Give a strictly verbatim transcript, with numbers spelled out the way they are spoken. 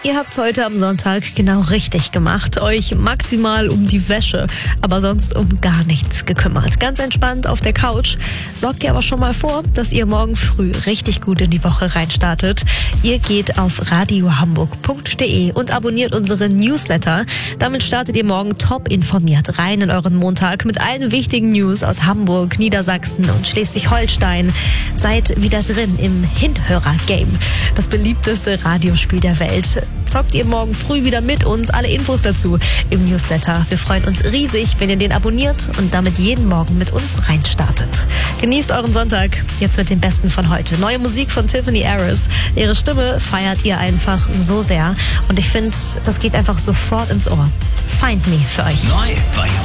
Ihr habt's heute am Sonntag genau richtig gemacht, euch maximal um die Wäsche, aber sonst um gar nichts gekümmert. Ganz entspannt auf der Couch. Sorgt ihr aber schon mal vor, dass ihr morgen früh richtig gut in die Woche reinstartet. Ihr geht auf radiohamburg punkt de und abonniert unsere Newsletter. Damit startet ihr morgen top informiert rein in euren Montag mit allen wichtigen News aus Hamburg, Niedersachsen und Schleswig-Holstein. Seid wieder drin im Hinhörer-Game, das beliebteste Radiospiel der Welt. Zockt ihr morgen früh wieder mit uns. Alle Infos dazu im Newsletter. Wir freuen uns riesig, wenn ihr den abonniert und damit jeden Morgen mit uns reinstartet. Genießt euren Sonntag jetzt mit dem Besten von heute. Neue Musik von Tiffany Harris. Ihre Stimme feiert ihr einfach so sehr. Und ich finde, das geht einfach sofort ins Ohr. Find Me für euch. Neu bei